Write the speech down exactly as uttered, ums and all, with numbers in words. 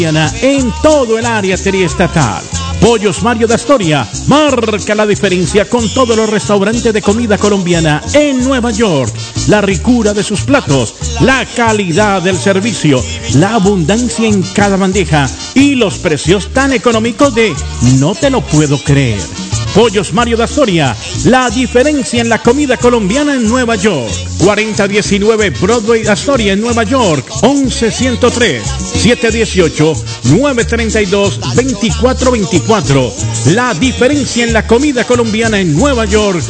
En todo el área triestatal. Pollos Mario de Astoria marca la diferencia con todos los restaurantes de comida colombiana en Nueva York. La ricura de sus platos, la calidad del servicio, la abundancia en cada bandeja y los precios tan económicos de no te lo puedo creer. Pollos Mario de Astoria, la diferencia en la comida colombiana en Nueva York. cuarenta diecinueve Broadway Astoria en Nueva York, once ciento tres, siete dieciocho, nueve treinta y dos, veinticuatro veinticuatro. La diferencia en la comida colombiana en Nueva York